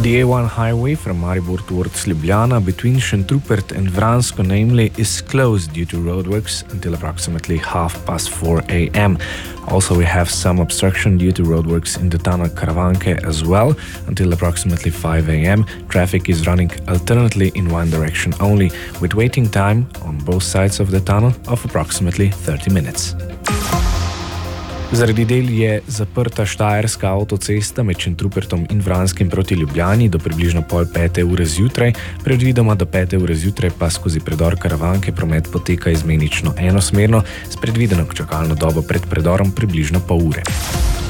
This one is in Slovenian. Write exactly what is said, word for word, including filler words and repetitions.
The A one highway from Maribor towards Ljubljana between Šentrupert and Vransko, namely, is closed due to roadworks until approximately half past four a m Also, we have some obstruction due to roadworks in the tunnel Karavanke as well until approximately five a m Traffic is running alternately in one direction only, with waiting time on both sides of the tunnel of approximately thirty minutes. Zaradi del je zaprta štajerska avtocesta med Šentrupertom in Vranskim proti Ljubljani do približno pol pete ure zjutraj, predvidoma do pete ure zjutraj pa skozi predor Karavanke promet poteka izmenično enosmerno s predvideno čakalno dobo pred predorom približno pol ure.